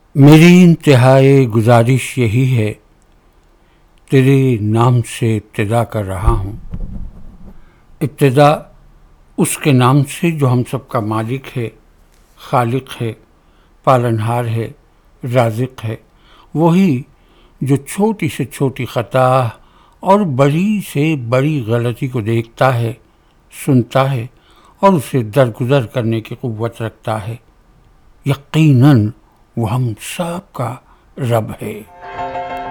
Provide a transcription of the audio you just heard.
मेरी इंतहाई गुजारिश यही है, तेरे नाम से इब्तिदा कर रहा हूँ। इब्तिदा उसके नाम से जो हम सब का मालिक है, खालिक है, पालनहार है, राज़िक है। वही जो छोटी से छोटी ख़ता और बड़ी से बड़ी गलती को देखता है, सुनता है और उसे दरगुजर करने की क़ुव्वत रखता है। यकीनन वो हम सब का रब है।